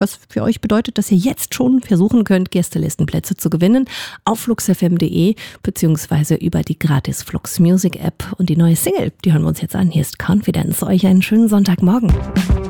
was für euch bedeutet, dass ihr jetzt schon versuchen könnt, Gästelistenplätze zu gewinnen auf fluxfm.de beziehungsweise über die gratis Flux Music App. Und die neue Single, die hören wir uns jetzt an. Hier ist Confidence. Euch einen schönen Sonntagmorgen.